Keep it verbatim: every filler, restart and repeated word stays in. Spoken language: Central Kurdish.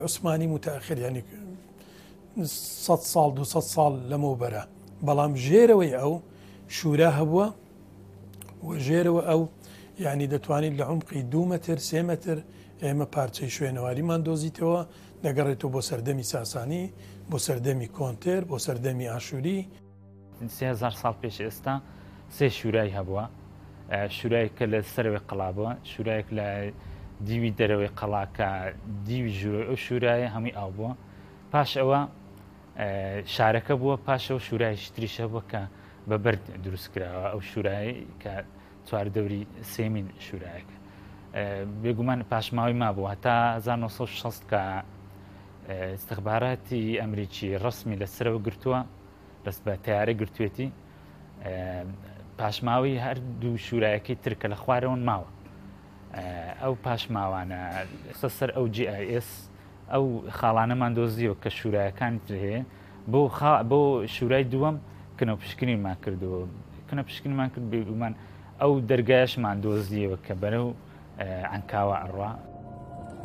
عثماني متأخر يعني صد ساڵ دو سەد ساڵ لەمەوبەرە بەڵام ژێرەوەی ئەو شورا هەبووە و ژێرەوە ئەو یعنی دەتوانیت لە عمقی دوو مەتر سێ مەتر ئێمە پارچەی شوێنەواریمان دۆزیتەوە دەگەڕێتەوە بۆ سەردەمی ساسانی بۆ سەردەمی کۆنتێر بۆ سەردەمی ئاشووری. سێ هەزار ساڵ پێش ئێستا سێ شورای هەبووە، شورایەکە لە سەرەوەی قەڵابووە، شورایەک لە دیوی دەرەوەی قەڵاکە دیوی ژوورە ئەو شورایە هەمووی ئاو بووە. پاش ئەوە شارەکە بووە، پاشەوە شورای تریشە بووە کە بە بەرد دروستکراوە ئەو شورایی کە چواردەوری سێمین شورایەکە. بێگومان پاشماوەی مابوو هەتا هەزار و نۆ سەد و شەست کە استخباراتی ئەمریکی ڕسمی لەسەرەوە گرتووە، دەست بە تەیارە گرتوێتی، پاشماوەی هەردوو شورایەکەی ترکە لە خوارەوەن ماوە. ئەو پاشماوانە سەر ئەو جی ئای ئێس ئەو خاڵانەمان دۆزیەوە کە شورایەکانی تر هەیە بۆ شورای دووەم کنە پشکنینمان کردەوە، کنە پشکنمان کرد بێگومان ئەو دەرگایشمان دۆزیەوە کە بەرەو عەنکاوە ئەڕوا.